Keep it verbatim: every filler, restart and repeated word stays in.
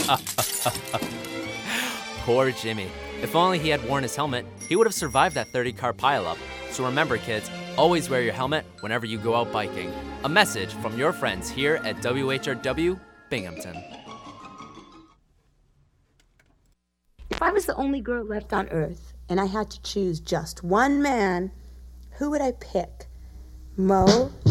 Poor Jimmy. If only he had worn his helmet, he would have survived that thirty-car pileup. So remember, kids, always wear your helmet whenever you go out biking. A message from your friends here at W H R W Binghamton. If I was the only girl left on Earth and I had to choose just one man, who would I pick? Mo,